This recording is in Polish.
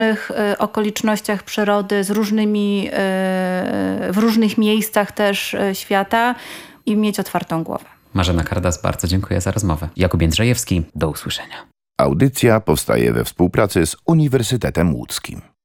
okolicznościach przyrody, w różnych miejscach też świata i mieć otwartą głowę. Marzena Kardas, bardzo dziękuję za rozmowę. Jakub Jędrzejewski, do usłyszenia. Audycja powstaje we współpracy z Uniwersytetem Łódzkim.